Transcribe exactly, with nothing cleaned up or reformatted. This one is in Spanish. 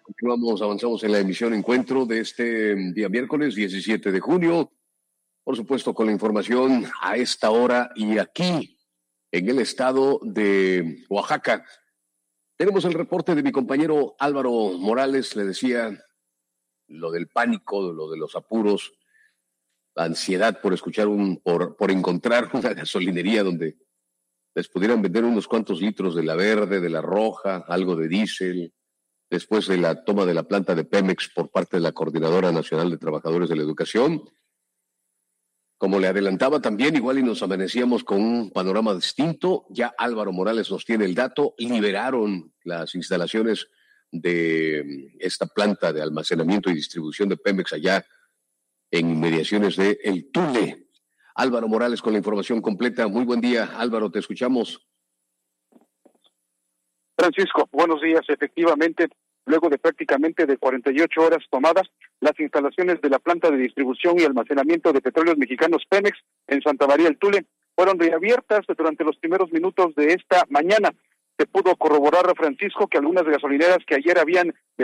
Continuamos, avanzamos en la emisión Encuentro de este día miércoles diecisiete de junio. Por supuesto, con la información a esta hora y aquí, en el estado de Oaxaca. Tenemos el reporte de mi compañero Álvaro Morales. Le decía lo del pánico, lo de los apuros, la ansiedad por escuchar un, por, por encontrar una gasolinería donde les pudieran vender unos cuantos litros de la verde, de la roja, algo de diésel, después de la toma de la planta de Pemex por parte de la Coordinadora Nacional de Trabajadores de la Educación. Como le adelantaba también, igual y nos amanecíamos con un panorama distinto. Ya Álvaro Morales nos tiene el dato. Liberaron las instalaciones de esta planta de almacenamiento y distribución de Pemex allá en inmediaciones de El Tule. Álvaro Morales con la información completa. Muy buen día, Álvaro, te escuchamos. Francisco, buenos días. Efectivamente, luego de prácticamente de cuarenta y ocho horas tomadas, las instalaciones de la planta de distribución y almacenamiento de petróleos mexicanos Pemex en Santa María El Tule fueron reabiertas durante los primeros minutos de esta mañana. Se pudo corroborar, Francisco, que algunas gasolineras que ayer habían